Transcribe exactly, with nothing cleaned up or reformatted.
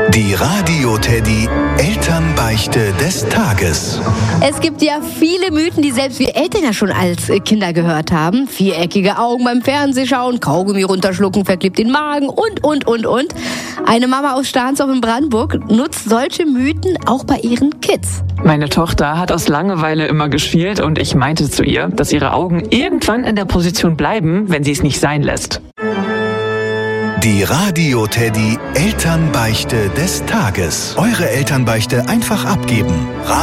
Die Radio Teddy Elternbeichte des Tages. Es gibt ja viele Mythen, die selbst wir Eltern ja schon als Kinder gehört haben. Viereckige Augen beim Fernsehschauen, Kaugummi runterschlucken, verklebt den Magen und, und, und, und. Eine Mama aus Stahnsdorf in Brandenburg nutzt solche Mythen auch bei ihren Kids. Meine Tochter hat aus Langeweile immer gespielt und ich meinte zu ihr, dass ihre Augen irgendwann in der Position bleiben, wenn sie es nicht sein lässt. Die Radio Teddy Elternbeichte des Tages. Eure Elternbeichte einfach abgeben.